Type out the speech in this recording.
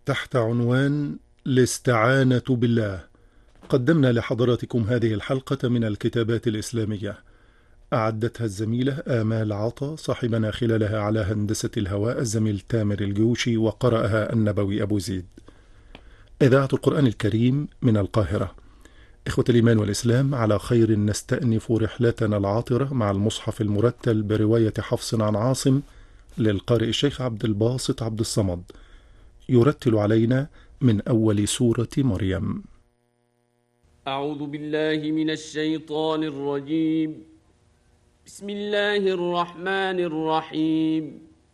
تحت عنوان الاستعانة بالله. قدمنا لحضراتكم هذه الحلقة من الكتابات الإسلامية، أعدتها الزميلة آمال عطا، صاحبنا خلالها على هندسة الهواء الزميل تامر الجوشي، وقرأها النبوي أبو زيد. إذاعة القرآن الكريم من القاهرة. إخوة الإيمان والإسلام، على خير نستأنف رحلتنا العاطرة مع المصحف المرتل برواية حفص عن عاصم للقارئ الشيخ عبد الباسط عبد الصمد، يرتل علينا من أول سورة مريم. أعوذ بالله من الشيطان الرجيم. بسم الله الرحمن الرحيم.